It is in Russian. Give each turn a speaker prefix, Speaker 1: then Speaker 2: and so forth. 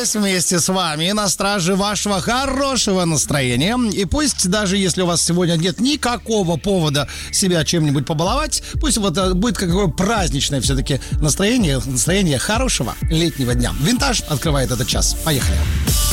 Speaker 1: здесь вместе с вами на страже вашего хорошего настроения. И пусть даже если у вас сегодня нет никакого повода себя чем-нибудь побаловать, пусть вот будет какое праздничное все-таки настроение хорошего летнего дня. Винтаж открывает этот час. Поехали.